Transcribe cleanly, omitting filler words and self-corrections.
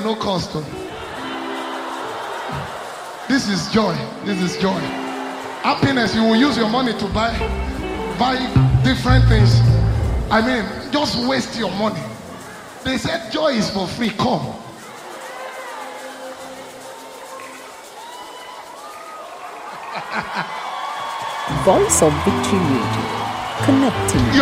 no cost. This is joy. This is joy. Happiness, you will use your money to buy different things. I mean, just waste your money. They said joy is for free. Come. Voice of Victory Radio. Connecting.